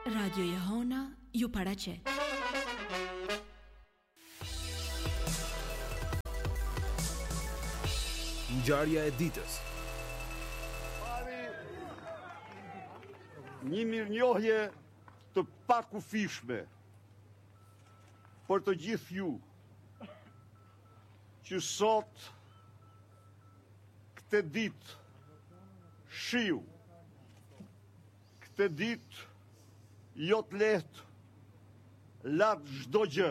Radio Jehona ju paraqet. Ngjarja e ditës. Një mirënjohje të pakufishme për të gjithë ju që sot këtë ditë shiu, këtë ditë jo të lehtë, latë çdo gjë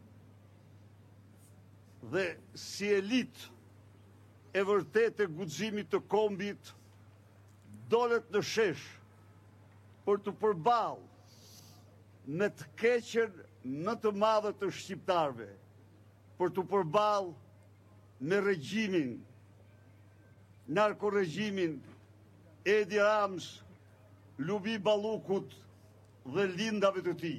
dhe si elitë e vërtet e guximit të kombit dolet në shesh për të përballë me të keqen më të madhe të shqiptarëve, për të përballë me regjimin, narkoregjimin Edi Rams, Lubi Ballukut dhe lindave të tij.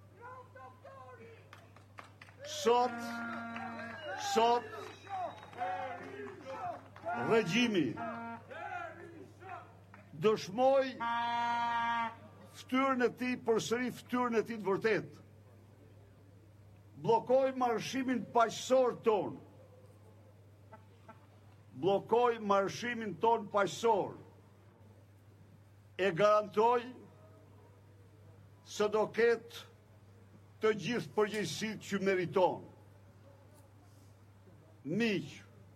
Sot regjimi dëshmoj ftyrën e tij, përsëri ftyrën e tij të vërtet. Bllokoi marshimin paqësor ton. Bllokoi marshimin ton paqësor. E garantoj se do ketë të gjithë përgjegjësitë që meriton. Miq,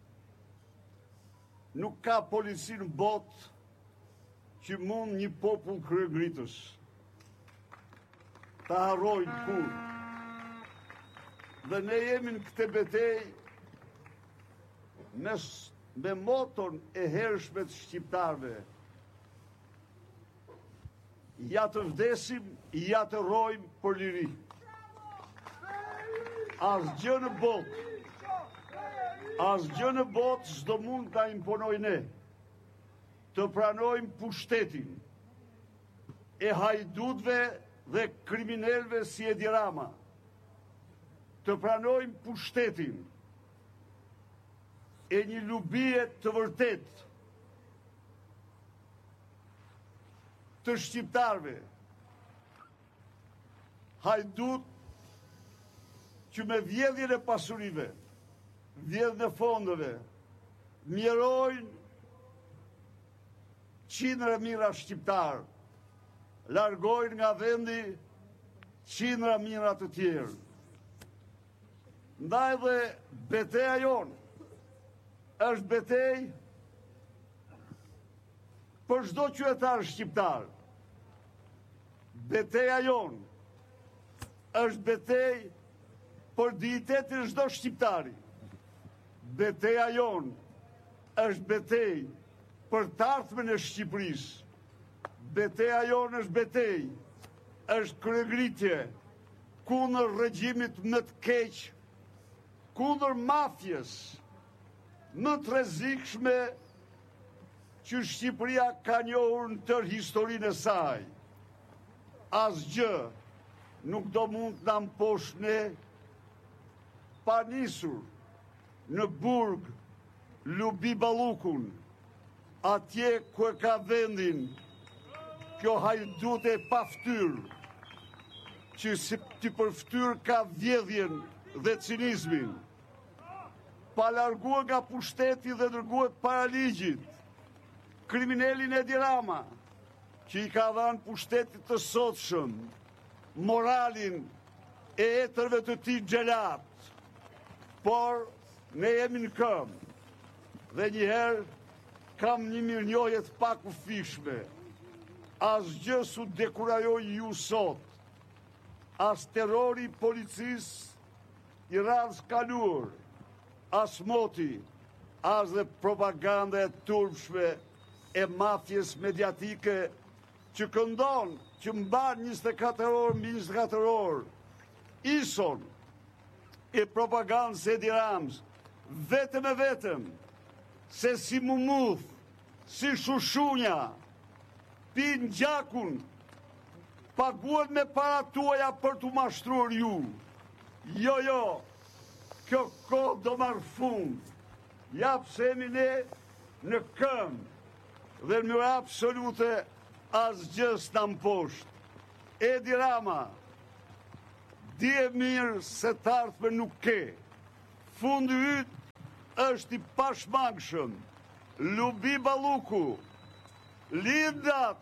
nuk ka polici në botë që mund një popull kryegritës ta harrojnë kur. Dhe ne jemi në këtë betejë me moton e hershme të shqiptarëve. Ja të vdesim, ja të rrojmë për liri. Asgjë në botë s'do mund ta imponoj ne të pranojmë pushtetin e hajdutëve dhe kriminalëve si Edi Rama. Të pranojmë pushtetin e një lubie të vërtet të shqiptarëve. Hajdut që me vjedhjen e pasurive, vjedhjen e fondeve, mjerojnë qindra mijëra shqiptarë, largojnë nga vendi qindra mijëra të tjerë. Ndaj dhe beteja jonë është betejë për çdo qytetar shqiptar. Beteja jonë është betejë për dignitetin e çdo shqiptari. Beteja jonë është betejë për të ardhmen e Shqipërisë. Beteja jonë është betejë, është kryegritje kundër regjimit më të keq, kundër mafjes më të rrezikshme që Shqipëria ka njohur në tërë historinë e saj. Asgjë nuk do mund të na mposh ne pa nisur në burg Lubi Ballukun, atje ku e ka vendin kjo hajdute e pa ftyrë, që si të përftyr ka vjedhjen dhe cinizmin, pa larguar nga pushteti dhe dërguar para ligjit, kriminalin Edi Rama, që i ka dhënë pushtetit të sotshëm, moralin e etërve të tij xhelat. Por ne jemi në këmbë dhe njëherë kam një mirënjohje të pakufishme. Asgjë s'u dekurajoj ju sot, as terrori i policisë i radhës kaluar, as moti, as dhe propaganda e turpshme e mafjes mediatike që këndon, që mban 24 orë mbi 24 orë, ison e propagandës Edi Rams, vetëm e vetëm, se si mumuth, si shushunja, pin gjakun, paguat me para tuaja për të mashtruar ju. Jo, kjo kohë do marrë fund. Ja pse jemi ne në këmbë dhe në mënyrë absolute asgjë s'na mposht. Edi Rama, di e mirë se të ardhme nuk ke. Fundi yt është i pashmangshëm. Lubi Balluku, lindat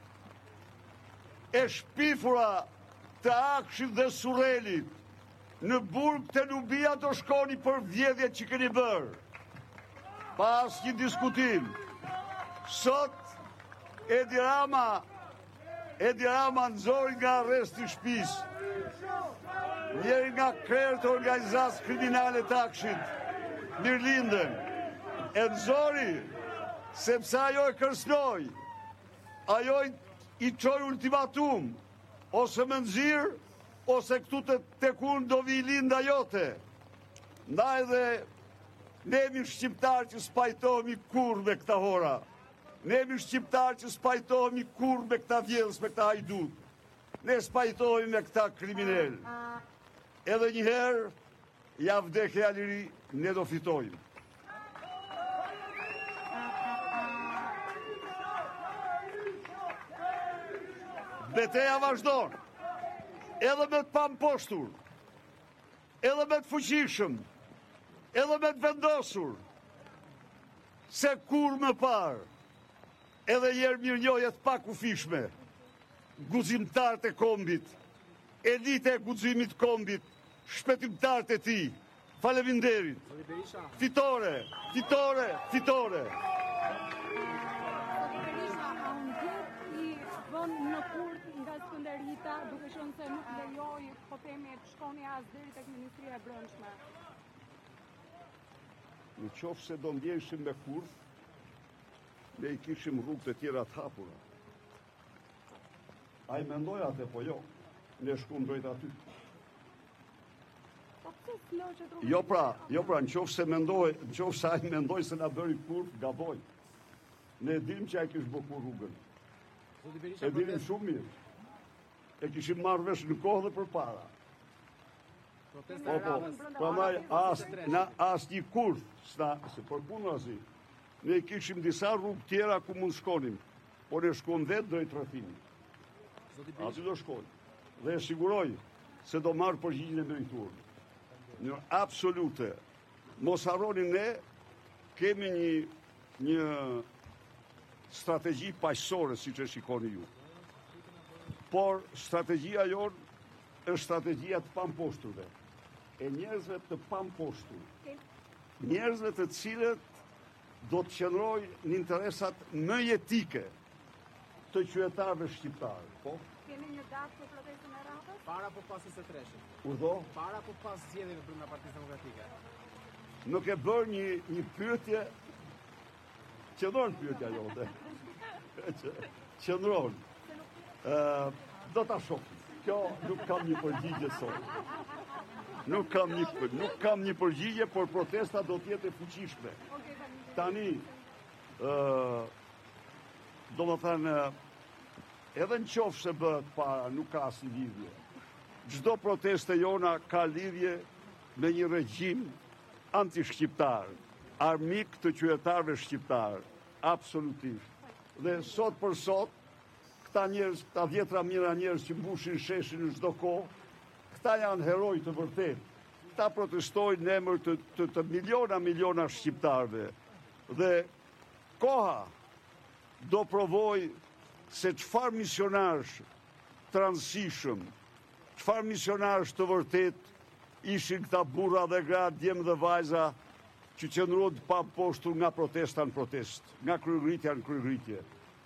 e shpifura të Akshit dhe Surrelit, në burg të Lubia do shkoni për vjedhjet që keni bërë. Pas një diskutim, sot Edi Rama nëzori nga arresti shtëpis, njeri nga krerët e organizatës kriminale të Akshit, Mirlindën, e nëzori sepse ajo e kërcënoi, ajo i çoi ultimatum, ose më nxirr, ose këtu të tekun do vi linda jote. Ndaj dhe ne jemi shqiptarë që spajtohemi kur me këta hora. Ne jemi shqiptarë që spajtohemi kur me këta vjedhës, me këta hajdut. Ne spajtohemi me këta kriminel. Edhe njëherë, ja vdekja Aliri, ne do fitojmë. Beteja vazhdon, edhe me të pamposhtur, edhe me të fuqishëm, edhe me të vendosur, se kur më parë, edhe njerë mirënjohjet pa kufishme, guzimtarët e kombit, elite e guzimit kombit, shpetimtarët e ti, faleminderit, fitore, fitore, fitore. Në Kurt nga Skënderita, duke qenë se nuk lejoi po themi të shkoni as deri tek Ministria e Brendshme. Në qoftë se do ndjeshim me Kurt, ne i kishim rrugë të tjera të hapura. Ai mendoi atë, po jo, ne shkuam drejt aty. Jo pra, në qoftë se ai mendoi se na bëri Kurt, gaboi. Ne dim që ai kishte bërë rrugën. E dinim shumë mirë. E kishim marrë vesh në kohë dhe për para. Prandaj as një kurth, se për punë asi, ne kishim disa rrugë tjera ku mund shkonim, por ne shkon vetë drejt rrethimit. Aty do shkojmë. Dhe e siguroj se do marrë përgjigjen e meritur. Në absolute. Mos harroni, ne kemi një strategji paqësore, si që shikoni ju. Por strategjia jonë është strategjia të pamposhturve. E njerëzve të pamposhtur. Njerëzve të cilët do të qëndrojnë në interesat më jetike të qytetarëve shqiptarë. Po? Keni një datë për protestën e radhës? Para po pas së treshit. Urdhë? Para po pas zgjedhjeve brenda Partisë Demokratike. Nuk e bërë një pyetje. Qëndron pyetja jote. Qëndron. Do ta shohim. Kjo nuk kam një përgjigje sot. Nuk kam një përgjigje, por protesta do të jetë e fuqishme. Tani, do më thënë, edhe në qofë se bëhet para, nuk ka asnjë lidhje. Çdo proteste jona ka lidhje me një regjim anti-shqiptar, armik të qytetarëve shqiptar, absolutisht. Dhe sot për sot, këta njerëz, këta vjetra mira njerëz që mbushin sheshin në çdo kohë, këta janë heroj të vërtet. Këta protestojnë në emër të miliona shqiptarëve. Dhe koha do provoj se çfarë misionarësh të rëndësishëm, çfarë misionarësh të vërtet ishin këta burra dhe gra, djemë dhe vajza që qëndruan pa poshtur nga protesta në protest, nga kryegëritja në kryegëritje.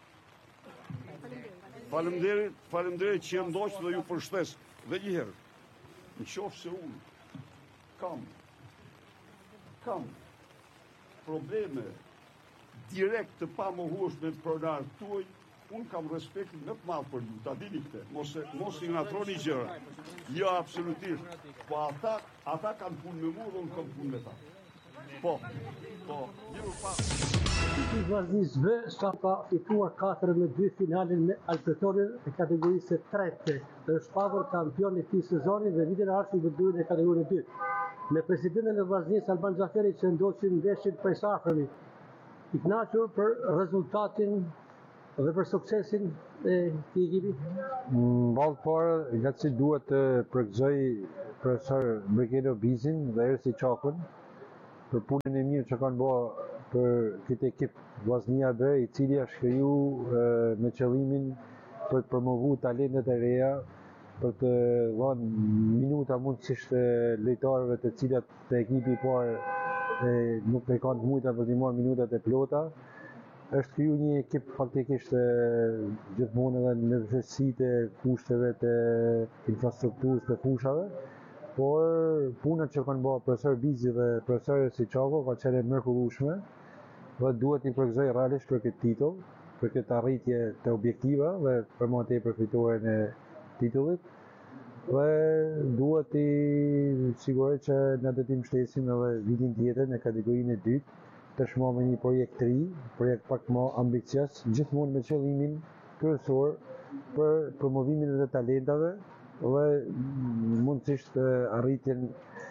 Faleminderit që jam ndoq dhe ju përshtes. Dhe njëherë, në qoftë se unë kam probleme direkt të pamohueshme të pronarët tuaj, unë kam respektin më të madh për ju, ta dini këtë. Mos i ngatroni gjëra. Jo, absolutisht. Po ata kanë punë me mua dhe unë kam punë me ta. Po, mirë pa. Ekipi Vllaznisë B ka fituar 4-2 finalin me Alpetorin e kategorisë së tretë dhe është pagur kampion i këtij sezoni dhe vitin e ardhshëm do duhet në kategorinë 2. Me presidentin e Vllaznisë Alban Xhaferi që ndoqin ndeshjen prej safërmi. I kënaqur për rezultatin dhe për suksesin e këtij ekipi? Ballë parë, nga që duhet të përgëzoj profesor Brigado Bizin dhe Ersi Çakun për punën e mirë që kanë bërë për këtë ekip Vllaznia B, i cili është kriju me qëllimin për të promovu talentet e reja, për të dhënë minuta mundësisht lojtarëve të cilat të ekipi i parë nuk e kanë të mujta për të marrë minutat e plota. Është kriju një ekip faktikisht gjithmonë edhe në vështirësitë e kushteve të infrastrukturës të fushave, por punët që kanë bërë profesor Bizi dhe profesor Siçako ka qenë mrekullueshme dhe duhet i përgëzoj realisht për këtë titull, për këtë arritje të objektiva dhe për më tepër fitoren e titullit. Dhe duhet i siguroj që na do t'i mbështesim edhe vitin tjetër në kategorinë e dytë, të shmo me një projekt të ri, projekt pak më ambicios, gjithmonë me qëllimin kryesor për promovimin e talentave dhe mundësisht arritjen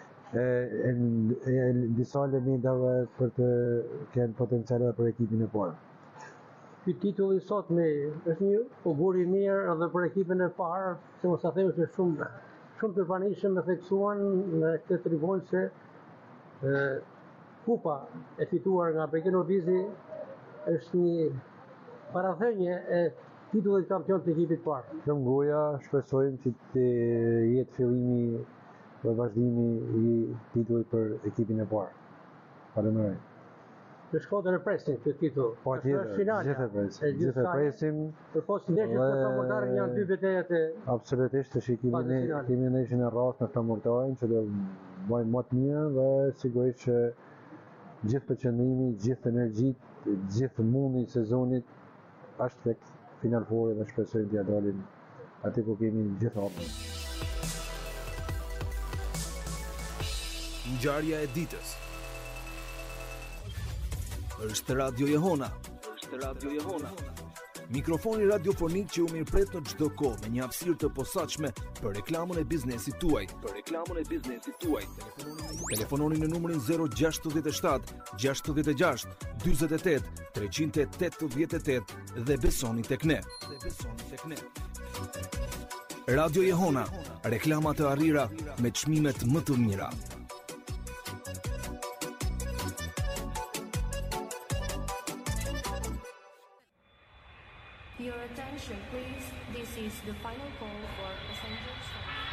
e disa elementave për të kenë potenciale për ekipin e parë. Ky titull i sotme është një augur i mirë edhe për ekipin e parë, se mos ta them se shumë të pranishëm e theksuan në këtë tribunë se kupa e fituar nga Brigado Bizi është një parathënie e titullit kampion të ekipit parë. Kjo goja shpresojmë që të jetë fillimi dhe vazhdimi i titullit për ekipin e parë. Faleminderit. Në Shkodër e presin këtë titull. Po tjetër, gjithë e presim. Për postë ndeshjes për flamurtarin janë dy betejat e absolutisht të kemi ndeshjen e rrasë në flamurtarin që do bëjmë më të mirë dhe sigurisht që gjithë përqendrimi, gjithë energjit, gjithë mundi i sezonit është tek finalfori dhe shpresojmë t'ia dalim aty ku kemi gjithë hapur. Ngjarja e ditës. Është Radio Jehona. Mikrofoni radiofonik që u mirëpret në çdo kohë me një hapësirë të posaçme për reklamën e biznesit tuaj. Telefononi në numrin 067 66 48 388 dhe besoni tek ne. Radio Jehona, reklama të arrira me çmimet më të mira. Your attention, please. This is the final call for passengers.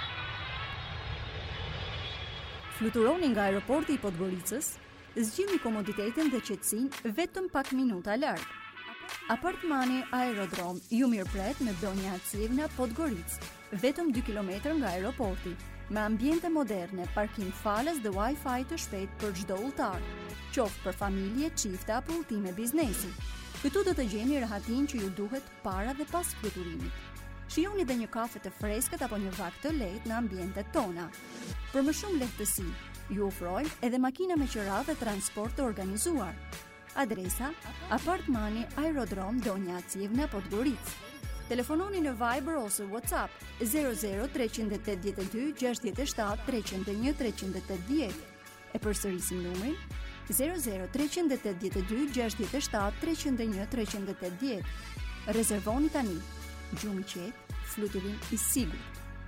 Fluturoni nga aeroporti i Podgoricës, zgjidhni komoditetin dhe qetësinë vetëm pak minuta larg. Apartmani Aerodrom ju mirëpret me Donja Acivna Podgoricë, vetëm 2 kilometër nga aeroporti, me ambiente moderne, parkim falas dhe Wi-Fi të shpejt për çdo udhëtar, qoftë për familje, çifte apo udhëtime biznesi. Këtu do të gjeni rahatin që ju duhet para dhe pas fluturimit. Shijoni dhe një kafe të freskët apo një vakt të lehtë në ambientet tona. Për më shumë lehtësi, ju ofrojmë edhe makina me qira dhe transport të organizuar. Adresa: Apartmani Aerodrom Donja Acivna Podgoricë. Telefononi në Viber ose WhatsApp 00 382 67 301 380. E përsërisim numrin 00 382 67 301 380. Rezervoni tani. Gjumë qetë, fluturim i sigurt.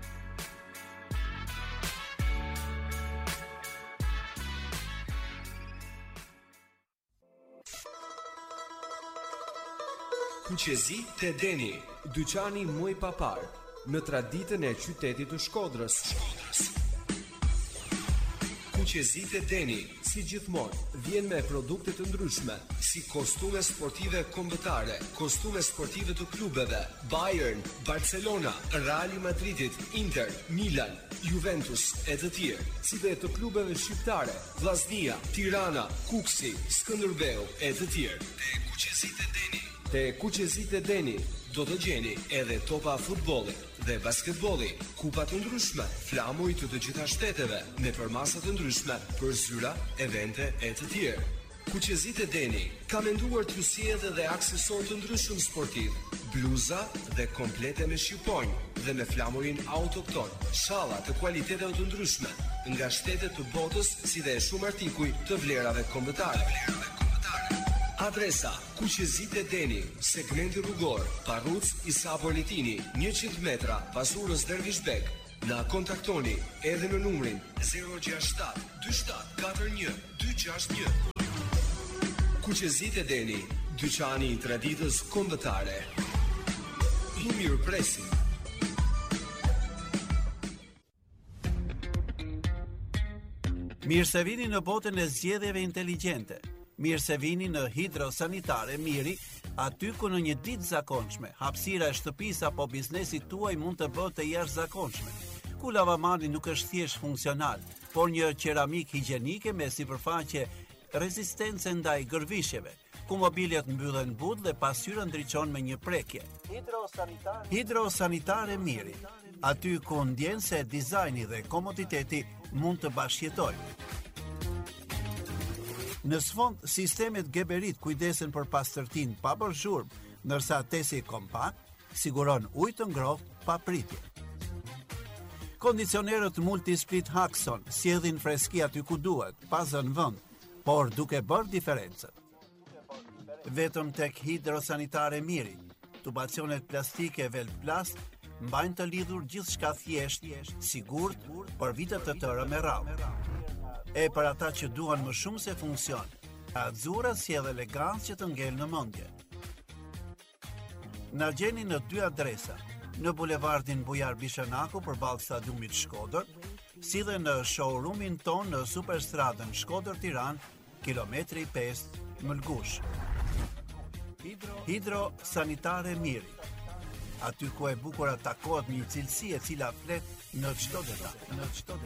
Kuqezi te Deni, dyqani muj papar, në traditën e qytetit të Shkodrës. Kuqezi te Deni, si gjithmonë, vjen me produkte të ndryshme, si kostume sportive kombëtare, kostume sportive të klubeve, Bayern, Barcelona, Real Madridit, Inter, Milan, Juventus e të tjerë, si dhe të klubeve shqiptare, Vllaznia, Tirana, Kuksi, Skënderbeu e të tjerë. Te Kuqezit e Deni do të gjeni edhe topa futbolli dhe basketbolli, kupa të ndryshme, flamuj të gjitha shteteve, me përmasa të ndryshme për zyra, evente e të tjerë. Kuqezit e Deni ka menduar t'ju sjellë dhe aksesor të ndryshëm sportiv, bluza dhe komplete me shqiponjë dhe me flamurin autokton, shalla të kualiteteve të ndryshme nga shtetet të botës, si dhe shumë artikuj të vlerave kombëtare. Adresa: Kuqezit e Deni, segmenti rrugor, Parruc Isa Bornitini, 100 metra Pasurës Dervishbek. Na kontaktoni edhe në numrin 067 27 41 261. Kuqezit e Deni, dyqani i traditës kombëtare. I mirëpresim. Mirë se vini në botën e zgjedhjeve inteligjente. Mirë se vini në Hidrosanitare Miri, aty ku në një ditë zakonshme, hapësira e shtëpisë apo biznesit tuaj mund të bëhet e jashtëzakonshme. Ku lavamani nuk është thjesht funksional, por një qeramik higjienike me sipërfaqe rezistence ndaj gërvishjeve, ku mobiljet mbyllen but dhe pasqyra ndriçon me një prekje. Hidrosanitare Miri, aty ku ndjen se dizajni dhe komoditeti mund të bashkëjetojnë. Në sfond, sistemet Geberit kujdesen për pastërtinë pa bërë zhurmë, ndërsa tesi kompakt siguron ujë të ngrohtë pa pritje. Kondicionerët Multisplit Haxon sjellin freski aty ku duhet, pa zënë vend, por duke bërë diferencën. Vetëm tek Hidrosanitare Miri, tubacionet plastike Velplast mbajnë të lidhur gjithçka thjesht, sigurt për vite të tëra me radhë. E për ata që duan më shumë se funksion, Azzurra sjell elegancë që të ngel në mendje. Na gjeni në 2 adresa, në bulevardin Bujar Bishanaku përballë stadiumit Shkodër, si dhe në showroomin ton në Superstradën Shkodër-Tiranë, kilometri 5 Mëlgush. Hidrosanitare Miri, aty ku e bukur takohet një cilësi e cila flet në çdo detaj.